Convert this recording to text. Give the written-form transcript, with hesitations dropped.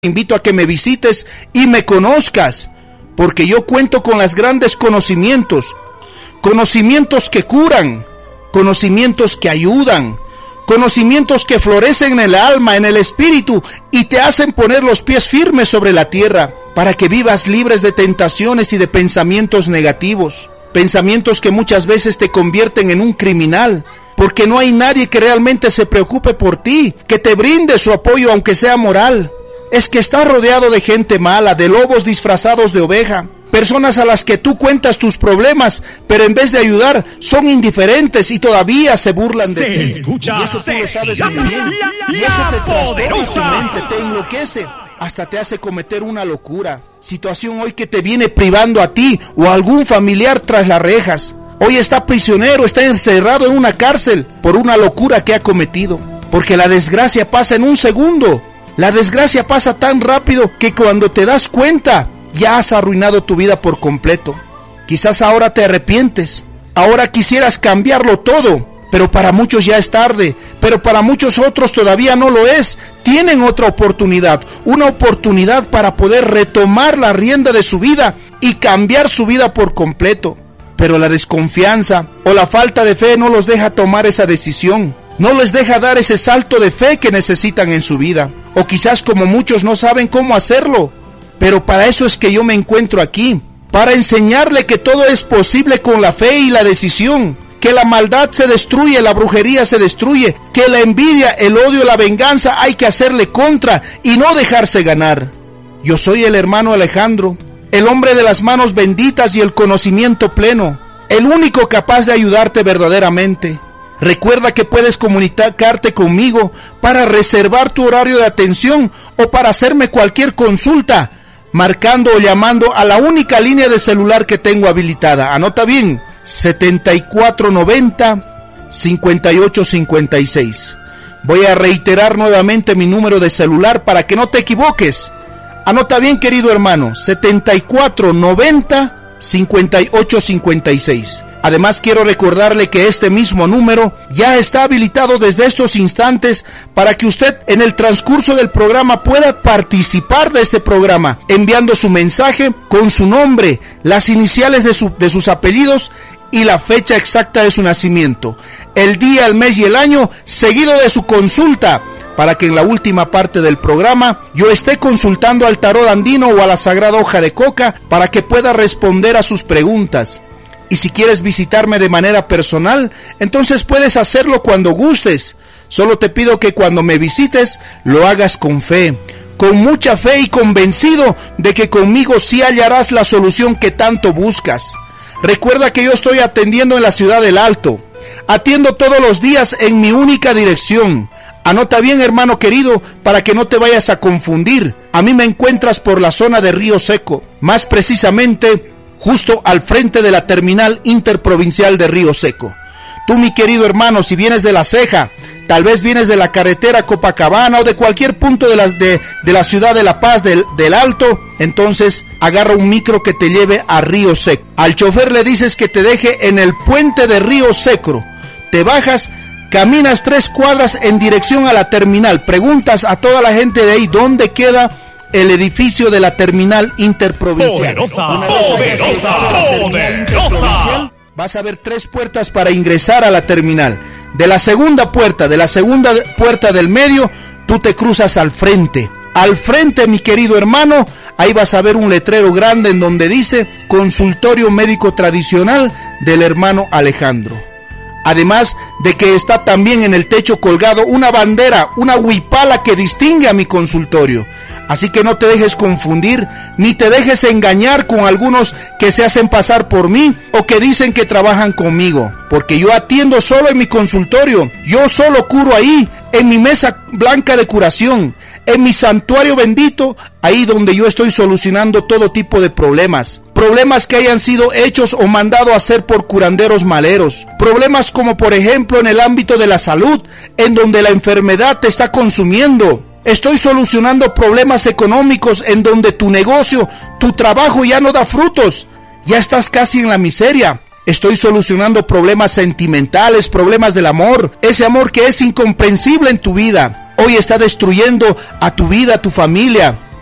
Te invito a que me visites y me conozcas, porque yo cuento con los grandes conocimientos, conocimientos que curan, conocimientos que ayudan, conocimientos que florecen en el alma, en el espíritu y te hacen poner los pies firmes sobre la tierra, para que vivas libres de tentaciones y de pensamientos negativos, pensamientos que muchas veces te convierten en un criminal, porque no hay nadie que realmente se preocupe por ti, que te brinde su apoyo aunque sea moral. Es que estás rodeado de gente mala, de lobos disfrazados de oveja, personas a las que tú cuentas tus problemas, pero en vez de ayudar, son indiferentes y todavía se burlan de ti. Escucha, y eso tú lo sabes muy bien. Y eso te trastorna tu mente, te enloquece, hasta te hace cometer una locura. Situación hoy que te viene privando a ti o a algún familiar tras las rejas. Hoy está prisionero, está encerrado en una cárcel por una locura que ha cometido. Porque la desgracia pasa en un segundo. La desgracia pasa tan rápido que cuando te das cuenta, ya has arruinado tu vida por completo. Quizás ahora te arrepientes, ahora quisieras cambiarlo todo, pero para muchos ya es tarde, pero para muchos otros todavía no lo es. Tienen otra oportunidad, una oportunidad para poder retomar la rienda de su vida y cambiar su vida por completo. Pero la desconfianza o la falta de fe no los deja tomar esa decisión. No les deja dar ese salto de fe que necesitan en su vida. O quizás como muchos no saben cómo hacerlo. Pero para eso es que yo me encuentro aquí. Para enseñarle que todo es posible con la fe y la decisión. Que la maldad se destruye, la brujería se destruye. Que la envidia, el odio, la venganza hay que hacerle contra y no dejarse ganar. Yo soy el hermano Alejandro, el hombre de las manos benditas y el conocimiento pleno. El único capaz de ayudarte verdaderamente. Recuerda que puedes comunicarte conmigo para reservar tu horario de atención o para hacerme cualquier consulta, marcando o llamando a la única línea de celular que tengo habilitada. Anota bien, 7490-5856. Voy a reiterar nuevamente mi número de celular para que no te equivoques. Anota bien, querido hermano, 7490-5856. Además, quiero recordarle que este mismo número ya está habilitado desde estos instantes para que usted en el transcurso del programa pueda participar de este programa, enviando su mensaje con su nombre, las iniciales de sus apellidos y la fecha exacta de su nacimiento, el día, el mes y el año, seguido de su consulta, para que en la última parte del programa yo esté consultando al tarot andino o a la sagrada hoja de coca para que pueda responder a sus preguntas. Y si quieres visitarme de manera personal, entonces puedes hacerlo cuando gustes. Solo te pido que cuando me visites, lo hagas con fe, con mucha fe y convencido de que conmigo sí hallarás la solución que tanto buscas. Recuerda que yo estoy atendiendo en la ciudad del Alto. Atiendo todos los días en mi única dirección. Anota bien, hermano querido, para que no te vayas a confundir. A mí me encuentras por la zona de Río Seco, más precisamente justo al frente de la terminal interprovincial de Río Seco. Tú, mi querido hermano, si vienes de La Ceja, tal vez vienes de la carretera Copacabana o de cualquier punto de la ciudad de La Paz, del Alto, entonces agarra un micro que te lleve a Río Seco. Al chofer le dices que te deje en el puente de Río Seco. Te bajas, caminas 3 cuadras en dirección a la terminal. Preguntas a toda la gente de ahí dónde queda el edificio de la terminal interprovincial. Poderosa. Vas a ver 3 puertas para ingresar a la terminal. De la segunda puerta del medio, tú te cruzas al frente. Al frente, mi querido hermano, ahí vas a ver un letrero grande en donde dice Consultorio Médico Tradicional del hermano Alejandro. Además de que está también en el techo colgado una bandera, una huipala que distingue a mi consultorio. Así que no te dejes confundir, ni te dejes engañar con algunos que se hacen pasar por mí o que dicen que trabajan conmigo. Porque yo atiendo solo en mi consultorio, yo solo curo ahí, en mi mesa blanca de curación, en mi santuario bendito, ahí donde yo estoy solucionando todo tipo de problemas. Problemas que hayan sido hechos o mandado a hacer por curanderos maleros. Problemas como por ejemplo en el ámbito de la salud, en donde la enfermedad te está consumiendo. Estoy solucionando problemas económicos en donde tu negocio, tu trabajo ya no da frutos. Ya estás casi en la miseria. Estoy solucionando problemas sentimentales, problemas del amor. Ese amor que es incomprensible en tu vida. Hoy está destruyendo a tu vida, a tu familia.